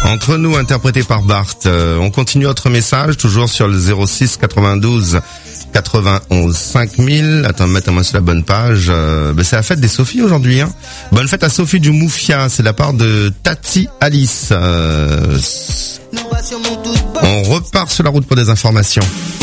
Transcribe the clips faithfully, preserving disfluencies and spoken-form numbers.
Entre nous, interprété par Bart. Euh, on continue notre message, toujours sur le zéro six quatre-vingt-douze quatre-vingt-onze cinq mille. Attends, mettez-moi sur la bonne page. Euh, ben c'est la fête des Sophies aujourd'hui. Hein. Bonne fête à Sophie du Moufia. C'est de la part de Tati Alice. Euh, on repart sur la route pour des informations.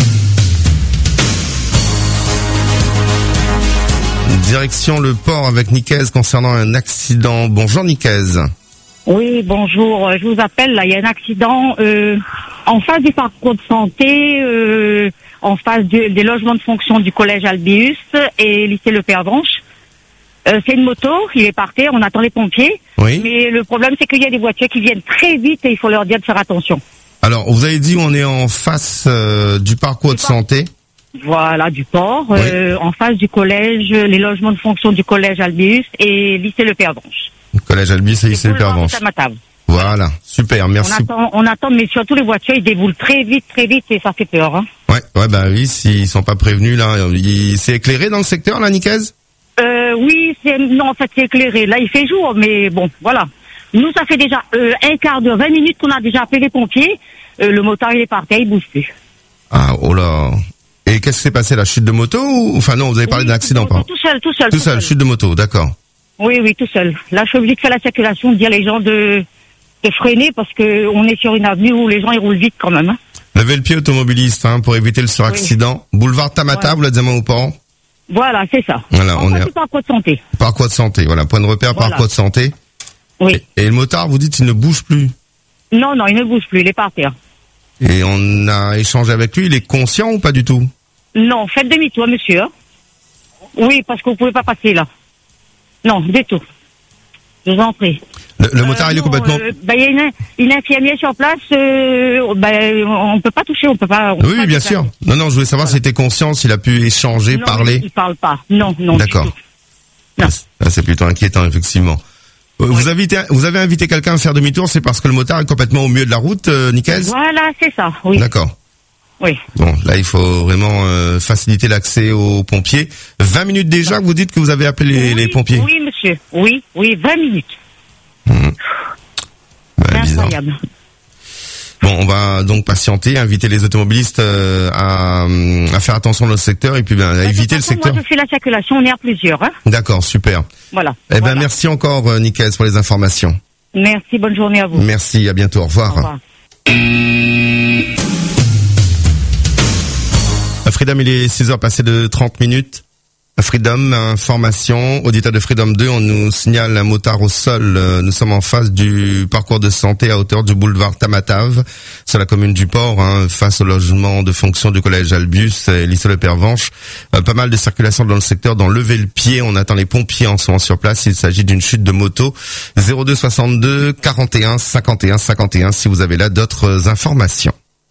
Direction le port avec Nicaise concernant un accident. Bonjour Nicaise. Oui, bonjour. Je vous appelle. Là, il y a un accident euh, en face du parcours de santé, euh, en face du, des logements de fonction du collège Albius et lycée Le Père-Branche. Euh, c'est une moto. Il est par terre. On attend les pompiers. Oui. Mais le problème, c'est qu'il y a des voitures qui viennent très vite et il faut leur dire de faire attention. Alors, vous avez dit on est en face euh, du parcours du de port. santé. Voilà, du port, Oui. euh, en face du collège, les logements de fonction du collège Albius et lycée Le Père-Branche. Collège Albius et lycée Le Père-Branche. Voilà, super, merci. On attend, on attend, mais surtout les voitures, ils déboulent très vite, très vite, et ça fait peur. Hein. Ouais, ouais, bah oui, s'ils sont pas prévenus là, il c'est éclairé dans le secteur là, Nicaise ? Euh, oui, c'est non, en fait, c'est éclairé. Là, il fait jour, mais bon, voilà. Nous, ça fait déjà euh, un quart d'heure, vingt minutes qu'on a déjà appelé les pompiers. Euh, le motard, il est par terre, il bouge plus. Ah, oh là. Et qu'est-ce qui s'est passé, la chute de moto ou... Enfin non, vous avez parlé Oui, d'un accident, tout, pas tout seul, tout seul. Tout, tout seul, seul, chute de moto, d'accord. Oui, oui, tout seul. Là, je suis obligé de faire la circulation, de dire les gens de, de freiner parce que on est sur une avenue où les gens ils roulent vite quand même. Hein. Levez le pied automobiliste hein, pour éviter le suraccident. Oui. Boulevard Tamata, ouais. Vous l'avez dit au port. Voilà, c'est ça. Voilà, on, on est. Parcours de santé. Parcours de santé, voilà, point de repère, voilà. Parcours de santé. Oui. Et, et le motard, vous dites, il ne bouge plus. Non, non, il ne bouge plus, il est par terre. Et on a échangé avec lui, il est conscient ou pas du tout? Non, faites demi-tour, monsieur. Oui, parce que vous pouvez pas passer là. Non, du tout. Je vous en prie. Le, le motard, euh, il est non, complètement... Euh, bah, il y a une, une infirmière sur place, euh, bah, on peut pas toucher, on peut pas... On oui, peut pas bien sûr. Non, non, je voulais savoir voilà. S'il était conscient, s'il a pu échanger, non, parler. Non, il parle pas. Non, non. D'accord. Non. Ah, c'est plutôt inquiétant, effectivement. Oui. Vous, invitez, vous avez invité quelqu'un à faire demi-tour, c'est parce que le motard est complètement au milieu de la route, euh, Nicaise ? Voilà, c'est ça, oui. D'accord. Oui. Bon, là, il faut vraiment euh, faciliter l'accès aux pompiers. vingt minutes déjà, vous dites que vous avez appelé les, oui, les pompiers ? Oui, monsieur. Oui, oui, vingt minutes. Mmh. C'est ouais, incroyable. Bon, on va donc patienter, inviter les automobilistes euh, à, à faire attention dans le secteur et puis ben, à ouais, éviter le secteur. Moi, je fais la circulation, on est à plusieurs. Hein. D'accord, super. Voilà. Eh voilà. ben, merci encore, euh, Nicaise, pour les informations. Merci, bonne journée à vous. Merci, à bientôt, au revoir. Au revoir. Freedom, il est six heures passées de trente minutes. Freedom, information, auditeur de Freedom deux, on nous signale un motard au sol. Nous sommes en face du parcours de santé à hauteur du boulevard Tamatave, sur la commune du Port, hein, face au logement de fonction du collège Albius et lycée Le Père-Branche. Euh, pas mal de circulation dans le secteur, dans lever le pied. On attend les pompiers en ce moment sur place. Il s'agit d'une chute de moto. zéro deux soixante-deux quarante et un cinquante et un cinquante et un si vous avez là d'autres informations.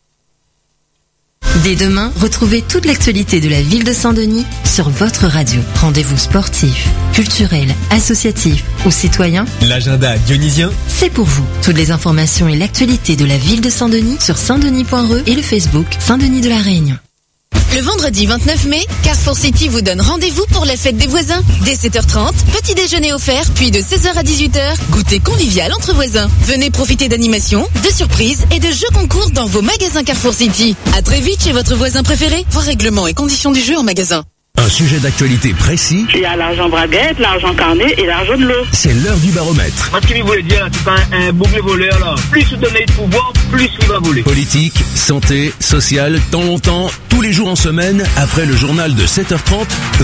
Dès demain, retrouvez toute l'actualité de la ville de Saint-Denis sur votre radio. Rendez-vous sportif, culturel, associatif ou citoyen. L'agenda dionysien, c'est pour vous. Toutes les informations et l'actualité de la ville de Saint-Denis sur saint denis point r e et le Facebook Saint-Denis de la Réunion. Le vendredi vingt-neuf mai, Carrefour City vous donne rendez-vous pour la fête des voisins. Dès sept heures trente, petit déjeuner offert, puis de seize heures à dix-huit heures, goûter convivial entre voisins. Venez profiter d'animations, de surprises et de jeux concours dans vos magasins Carrefour City. À très vite chez votre voisin préféré. Voir règlements et conditions du jeu en magasin. Un sujet d'actualité précis. Il y a l'argent braguette, l'argent carnet et l'argent de l'eau. C'est l'heure du baromètre. Moi, ce qu'il voulait dire, c'est pas un, un boucle voleur, là. Plus vous donnez de pouvoir, plus il va voler. Politique, santé, social, temps longtemps, tous les jours en semaine, après le journal de sept heures trente.